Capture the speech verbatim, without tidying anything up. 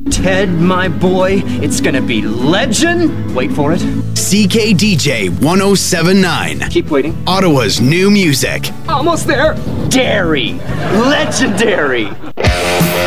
Ted, my boy, it's gonna be legend. Wait for it. C K D J one oh seven point nine. Keep waiting. Ottawa's new music. Almost there. Dairy. Legendary.